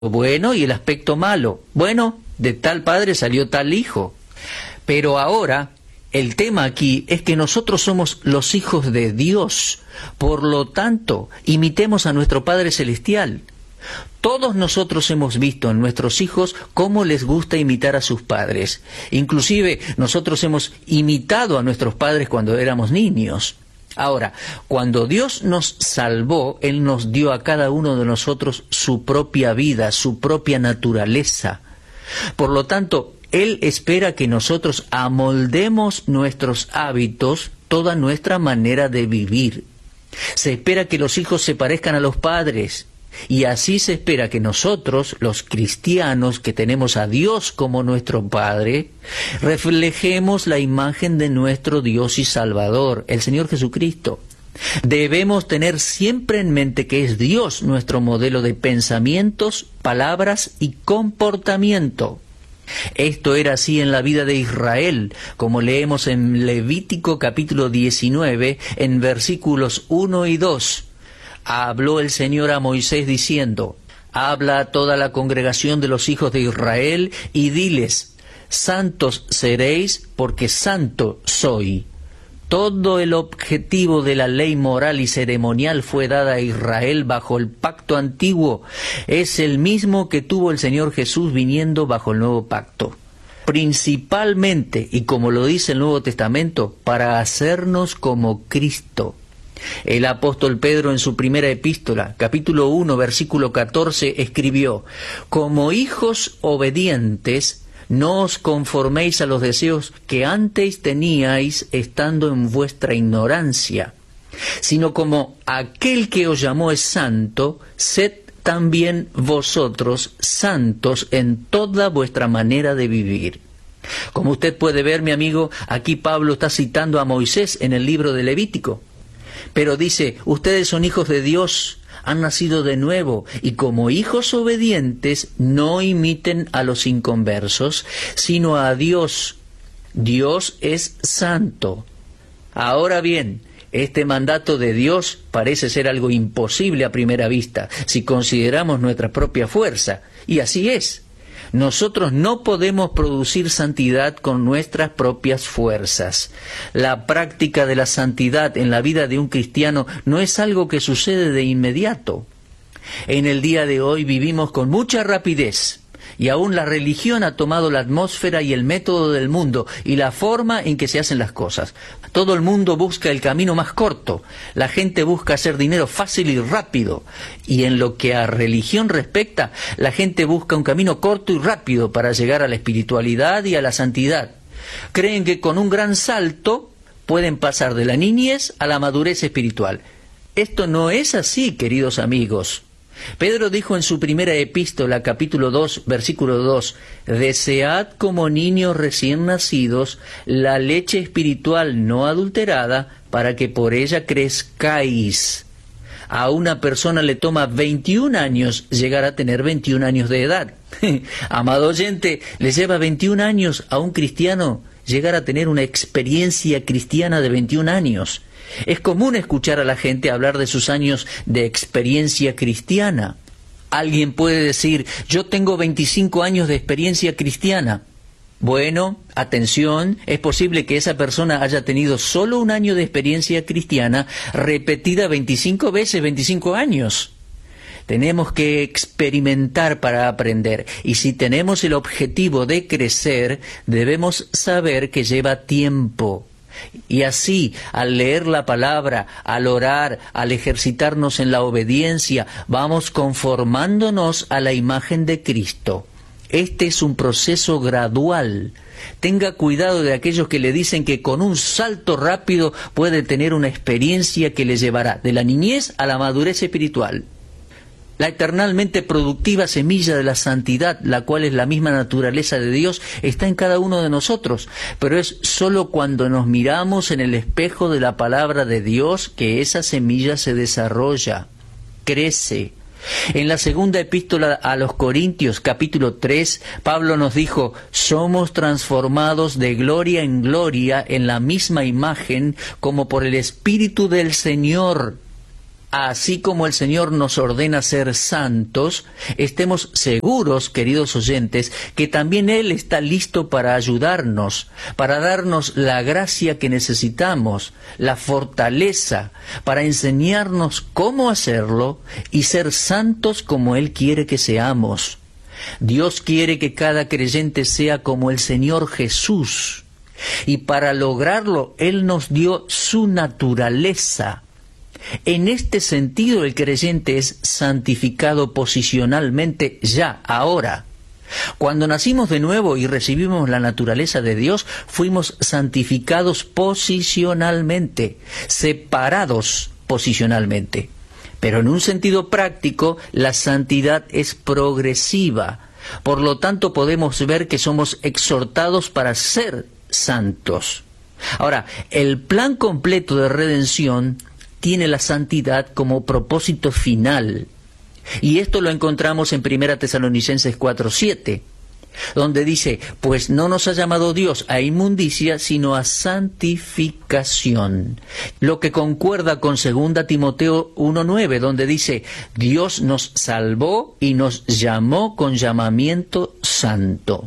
bueno y el aspecto malo. Bueno, de tal padre salió tal hijo. Pero ahora, el tema aquí es que nosotros somos los hijos de Dios. Por lo tanto, imitemos a nuestro Padre Celestial. Todos nosotros hemos visto en nuestros hijos cómo les gusta imitar a sus padres. Inclusive, nosotros hemos imitado a nuestros padres cuando éramos niños. Ahora, cuando Dios nos salvó, Él nos dio a cada uno de nosotros su propia vida, su propia naturaleza. Por lo tanto, Él espera que nosotros amoldemos nuestros hábitos, toda nuestra manera de vivir. Se espera que los hijos se parezcan a los padres. Y así se espera que nosotros, los cristianos que tenemos a Dios como nuestro Padre, reflejemos la imagen de nuestro Dios y Salvador, el Señor Jesucristo. Debemos tener siempre en mente que es Dios nuestro modelo de pensamientos, palabras y comportamiento. Esto era así en la vida de Israel, como leemos en Levítico capítulo 19, en versículos 1 y 2. Habló el Señor a Moisés diciendo: habla a toda la congregación de los hijos de Israel y diles: santos seréis, porque santo soy. Todo el objetivo de la ley moral y ceremonial fue dada a Israel bajo el pacto antiguo. Es el mismo que tuvo el Señor Jesús viniendo bajo el nuevo pacto. Principalmente, y como lo dice el Nuevo Testamento, para hacernos como Cristo. El apóstol Pedro en su primera epístola, capítulo 1, versículo 14, escribió: como hijos obedientes, no os conforméis a los deseos que antes teníais estando en vuestra ignorancia, sino como aquel que os llamó es santo, sed también vosotros santos en toda vuestra manera de vivir. Como usted puede ver, mi amigo, aquí Pablo está citando a Moisés en el libro de Levítico. Pero dice: ustedes son hijos de Dios, han nacido de nuevo, y como hijos obedientes no imiten a los inconversos, sino a Dios. Dios es santo. Ahora bien, este mandato de Dios parece ser algo imposible a primera vista, si consideramos nuestra propia fuerza, y así es. Nosotros no podemos producir santidad con nuestras propias fuerzas. La práctica de la santidad en la vida de un cristiano no es algo que sucede de inmediato. En el día de hoy vivimos con mucha rapidez, y aún la religión ha tomado la atmósfera y el método del mundo y la forma en que se hacen las cosas. Todo el mundo busca el camino más corto. La gente busca hacer dinero fácil y rápido. Y en lo que a religión respecta, la gente busca un camino corto y rápido para llegar a la espiritualidad y a la santidad. Creen que con un gran salto pueden pasar de la niñez a la madurez espiritual. Esto no es así, queridos amigos. Pedro dijo en su primera epístola, capítulo 2, versículo 2, «Desead como niños recién nacidos la leche espiritual no adulterada, para que por ella crezcáis». A una persona le toma 21 años llegar a tener 21 años de edad. Amado oyente, le lleva 21 años a un cristiano llegar a tener una experiencia cristiana de 21 años. Es común escuchar a la gente hablar de sus años de experiencia cristiana. Alguien puede decir: yo tengo 25 años de experiencia cristiana. Bueno, atención, es posible que esa persona haya tenido solo un año de experiencia cristiana repetida 25 veces 25 años. Tenemos que experimentar para aprender, y si tenemos el objetivo de crecer, debemos saber que lleva tiempo. Y así, al leer la palabra, al orar, al ejercitarnos en la obediencia, vamos conformándonos a la imagen de Cristo. Este es un proceso gradual. Tenga cuidado de aquellos que le dicen que con un salto rápido puede tener una experiencia que le llevará de la niñez a la madurez espiritual. La eternalmente productiva semilla de la santidad, la cual es la misma naturaleza de Dios, está en cada uno de nosotros, pero es solo cuando nos miramos en el espejo de la palabra de Dios que esa semilla se desarrolla, crece. En la segunda epístola a los Corintios, capítulo 3, Pablo nos dijo: somos transformados de gloria en gloria en la misma imagen como por el Espíritu del Señor. así como el Señor nos ordena ser santos, estemos seguros, queridos oyentes, que también Él está listo para ayudarnos, para darnos la gracia que necesitamos, la fortaleza, para enseñarnos cómo hacerlo y ser santos como Él quiere que seamos. Dios quiere que cada creyente sea como el Señor Jesús, y para lograrlo Él nos dio su naturaleza. En este sentido, el creyente es santificado posicionalmente ya, ahora. Cuando nacimos de nuevo y recibimos la naturaleza de Dios, fuimos santificados posicionalmente, separados posicionalmente. Pero en un sentido práctico, la santidad es progresiva. Por lo tanto, podemos ver que somos exhortados para ser santos. Ahora, el plan completo de redención tiene la santidad como propósito final. Y esto lo encontramos en 1 Tesalonicenses 4:7, donde dice, pues no nos ha llamado Dios a inmundicia, sino a santificación. Lo que concuerda con 2 Timoteo 1:9, donde dice, Dios nos salvó y nos llamó con llamamiento santo.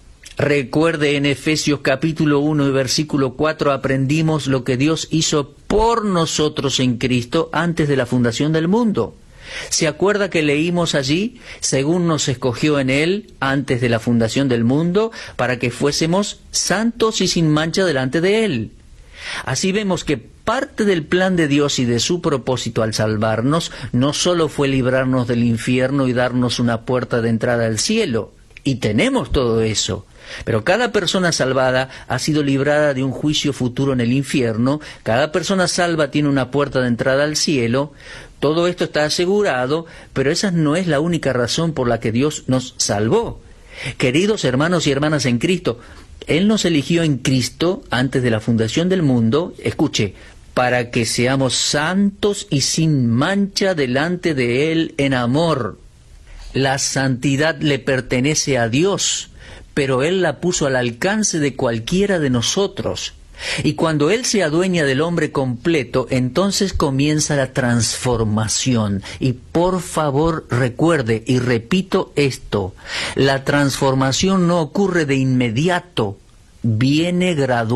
Recuerde, en Efesios capítulo 1 y versículo 4 aprendimos lo que Dios hizo por nosotros en Cristo antes de la fundación del mundo. ¿Se acuerda que leímos allí? Según nos escogió en Él antes de la fundación del mundo, para que fuésemos santos y sin mancha delante de Él. Así vemos que parte del plan de Dios y de su propósito al salvarnos no solo fue librarnos del infierno y darnos una puerta de entrada al cielo, y tenemos todo eso. Pero cada persona salvada ha sido librada de un juicio futuro en el infierno, cada persona salva tiene una puerta de entrada al cielo. Todo esto está asegurado, pero esa no es la única razón por la que Dios nos salvó. Queridos hermanos y hermanas en Cristo, Él nos eligió en Cristo antes de la fundación del mundo, escuche, para que seamos santos y sin mancha delante de Él en amor. La santidad le pertenece a Dios, pero Él la puso al alcance de cualquiera de nosotros. Y cuando Él se adueña del hombre completo, entonces comienza la transformación. Y por favor recuerde, y repito esto, la transformación no ocurre de inmediato, viene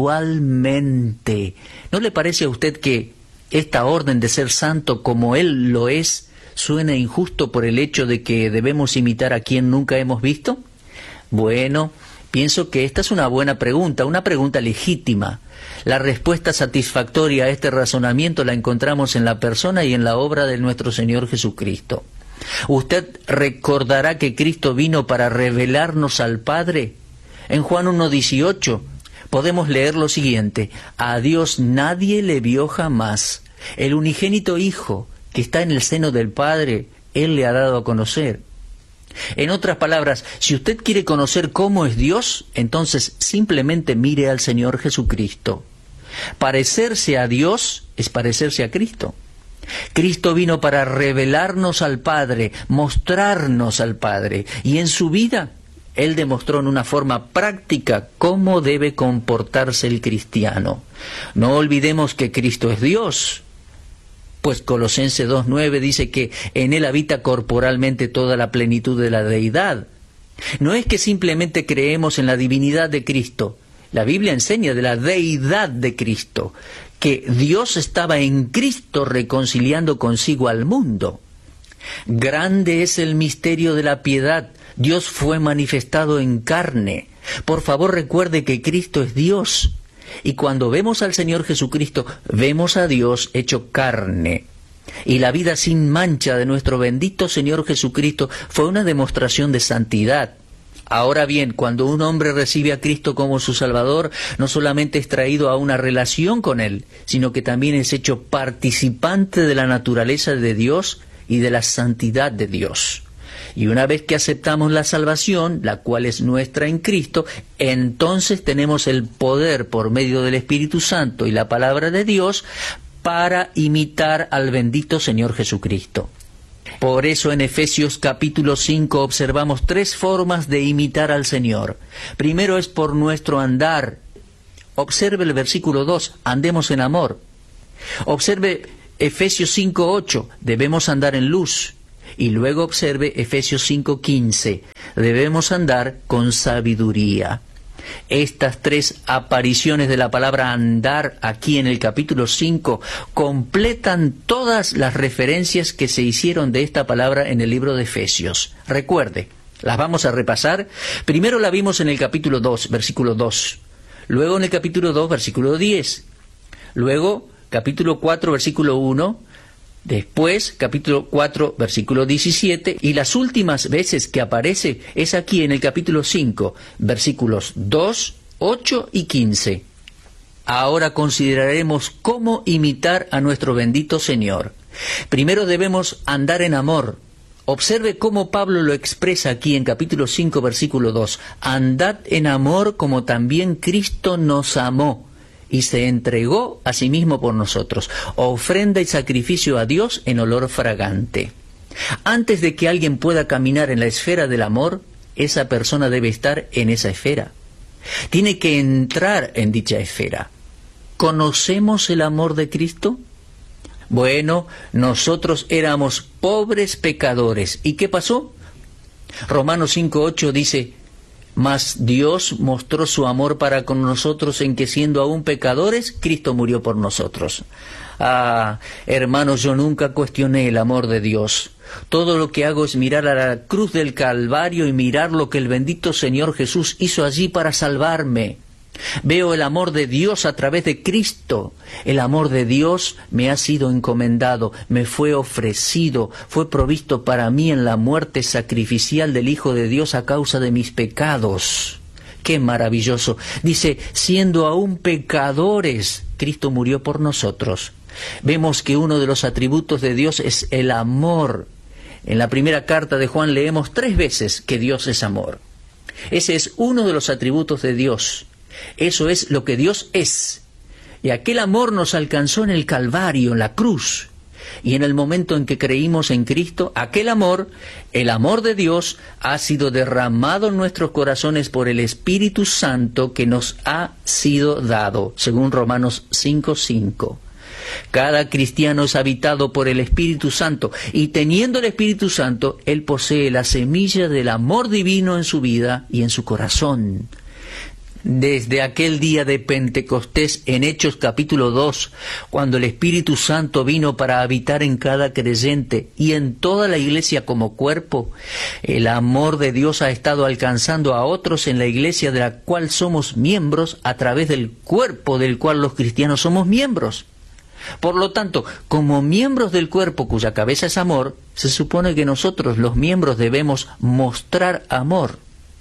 gradualmente. ¿No le parece a usted que esta orden de ser santo como Él lo es, suena injusto por el hecho de que debemos imitar a quien nunca hemos visto? Bueno, pienso que esta es una buena pregunta, una pregunta legítima. La respuesta satisfactoria a este razonamiento la encontramos en la persona y en la obra de nuestro Señor Jesucristo. Usted recordará que Cristo vino para revelarnos al Padre. En Juan 1:18 podemos leer lo siguiente: a Dios nadie le vio jamás. El unigénito Hijo que está en el seno del Padre, Él le ha dado a conocer. En otras palabras, si usted quiere conocer cómo es Dios, entonces simplemente mire al Señor Jesucristo. Parecerse a Dios es parecerse a Cristo. Cristo vino para revelarnos al Padre, mostrarnos al Padre, y en su vida Él demostró en una forma práctica cómo debe comportarse el cristiano. No olvidemos que Cristo es Dios, pues Colosenses 2:9 dice que en Él habita corporalmente toda la plenitud de la deidad. No es que simplemente creemos en la divinidad de Cristo. La Biblia enseña de la deidad de Cristo, que Dios estaba en Cristo reconciliando consigo al mundo. Grande es el misterio de la piedad. Dios fue manifestado en carne. Por favor, recuerde que Cristo es Dios. Y cuando vemos al Señor Jesucristo, vemos a Dios hecho carne. Y la vida sin mancha de nuestro bendito Señor Jesucristo fue una demostración de santidad. Ahora bien, cuando un hombre recibe a Cristo como su Salvador, no solamente es traído a una relación con Él, sino que también es hecho participante de la naturaleza de Dios y de la santidad de Dios. Y una vez que aceptamos la salvación, la cual es nuestra en Cristo, entonces tenemos el poder por medio del Espíritu Santo y la palabra de Dios para imitar al bendito Señor Jesucristo. Por eso en Efesios capítulo 5 observamos 3 formas de imitar al Señor. Primero es por nuestro andar. Observe el versículo 2, andemos en amor. Observe Efesios 5:8, debemos andar en luz. Y luego observe Efesios 5:15, debemos andar con sabiduría. Estas tres apariciones de la palabra andar aquí en el capítulo 5 completan todas las referencias que se hicieron de esta palabra en el libro de Efesios. Recuerde, las vamos a repasar. Primero la vimos en el capítulo 2, versículo 2. Luego en el capítulo 2, versículo 10. Luego capítulo 4, versículo 1. Después, capítulo 4, versículo 17, y las últimas veces que aparece es aquí en el capítulo 5, versículos 2, 8 y 15. Ahora consideraremos cómo imitar a nuestro bendito Señor. Primero debemos andar en amor. Observe cómo Pablo lo expresa aquí en capítulo 5, versículo 2. Andad en amor como también Cristo nos amó y se entregó a sí mismo por nosotros, ofrenda y sacrificio a Dios en olor fragante. Antes de que alguien pueda caminar en la esfera del amor, esa persona debe estar en esa esfera. Tiene que entrar en dicha esfera. ¿Conocemos el amor de Cristo? Bueno, nosotros éramos pobres pecadores. ¿Y qué pasó? Romanos 5:8 dice: mas Dios mostró su amor para con nosotros en que siendo aún pecadores, Cristo murió por nosotros. Ah, hermanos, yo nunca cuestioné el amor de Dios. Todo lo que hago es mirar a la cruz del Calvario y mirar lo que el bendito Señor Jesús hizo allí para salvarme. Veo el amor de Dios a través de Cristo. El amor de Dios me ha sido encomendado, me fue ofrecido, fue provisto para mí en la muerte sacrificial del Hijo de Dios a causa de mis pecados. ¡Qué maravilloso! Dice, siendo aún pecadores, Cristo murió por nosotros. Vemos que uno de los atributos de Dios es el amor. En la primera carta de Juan leemos 3 veces que Dios es amor. Ese es uno de los atributos de Dios. Eso es lo que Dios es. Y aquel amor nos alcanzó en el Calvario, en la cruz. Y en el momento en que creímos en Cristo, aquel amor, el amor de Dios, ha sido derramado en nuestros corazones por el Espíritu Santo que nos ha sido dado, según Romanos 5:5. Cada cristiano es habitado por el Espíritu Santo, y teniendo el Espíritu Santo, él posee la semilla del amor divino en su vida y en su corazón. Desde aquel día de Pentecostés en Hechos capítulo 2, cuando el Espíritu Santo vino para habitar en cada creyente y en toda la iglesia como cuerpo, el amor de Dios ha estado alcanzando a otros en la iglesia de la cual somos miembros a través del cuerpo del cual los cristianos somos miembros. Por lo tanto, como miembros del cuerpo cuya cabeza es amor, se supone que nosotros los miembros debemos mostrar amor.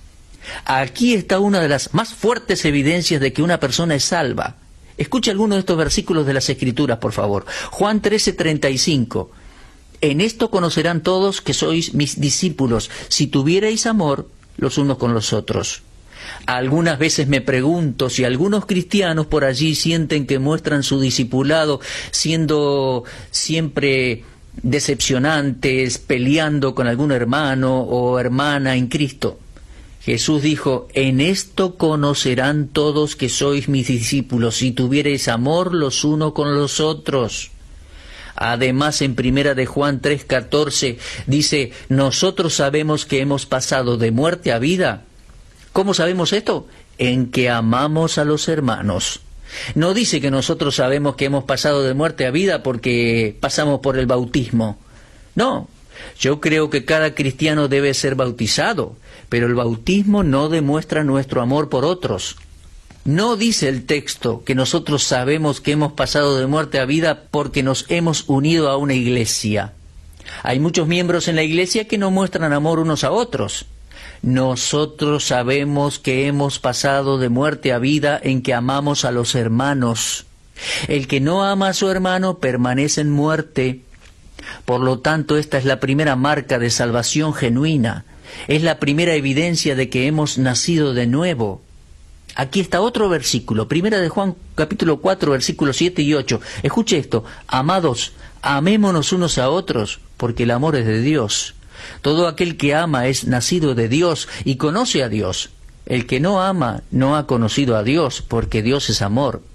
Aquí está una de las más fuertes evidencias de que una persona es salva. Escuche algunos de estos versículos de las Escrituras, por favor. Juan 13:35. En esto conocerán todos que sois mis discípulos, si tuvierais amor los unos con los otros. Algunas veces me pregunto si algunos cristianos por allí sienten que muestran su discipulado siendo siempre decepcionantes, peleando con algún hermano o hermana en Cristo. Jesús dijo, en esto conocerán todos que sois mis discípulos, si tuviereis amor los unos con los otros. Además, en primera de Juan 3:14 dice, nosotros sabemos que hemos pasado de muerte a vida. ¿Cómo sabemos esto? En que amamos a los hermanos. No dice que nosotros sabemos que hemos pasado de muerte a vida porque pasamos por el bautismo. No, yo creo que cada cristiano debe ser bautizado, pero el bautismo no demuestra nuestro amor por otros. No dice el texto que nosotros sabemos que hemos pasado de muerte a vida porque nos hemos unido a una iglesia. Hay muchos miembros en la iglesia que no muestran amor unos a otros. Nosotros sabemos que hemos pasado de muerte a vida en que amamos a los hermanos. El que no ama a su hermano permanece en muerte. Por lo tanto, esta es la primera marca de salvación genuina. Es la primera evidencia de que hemos nacido de nuevo. Aquí está otro versículo, primera de Juan capítulo 4, versículos 7 y 8. Escuche esto, amados, amémonos unos a otros, porque el amor es de Dios. Todo aquel que ama es nacido de Dios y conoce a Dios. El que no ama no ha conocido a Dios, porque Dios es amor.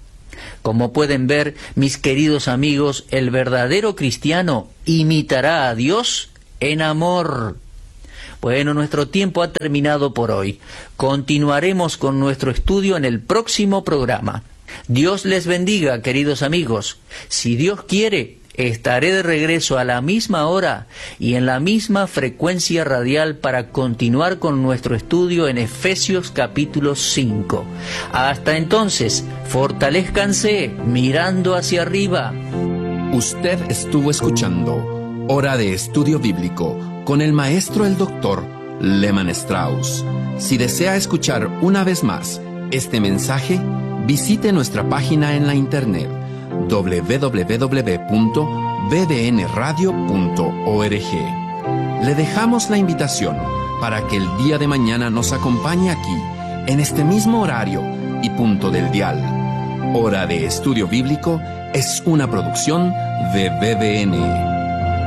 Como pueden ver, mis queridos amigos, el verdadero cristiano imitará a Dios en amor. Bueno, nuestro tiempo ha terminado por hoy. Continuaremos con nuestro estudio en el próximo programa. Dios les bendiga, queridos amigos. Si Dios quiere, estaré de regreso a la misma hora y en la misma frecuencia radial para continuar con nuestro estudio en Efesios capítulo 5. Hasta entonces, fortalezcanse mirando hacia arriba. Usted estuvo escuchando Hora de Estudio Bíblico con el maestro el doctor Lehman Strauss. Si desea escuchar una vez más este mensaje, visite nuestra página en la internet www.bbnradio.org. Le dejamos la invitación para que el día de mañana nos acompañe aquí, en este mismo horario y punto del dial. Hora de Estudio Bíblico es una producción de BBN.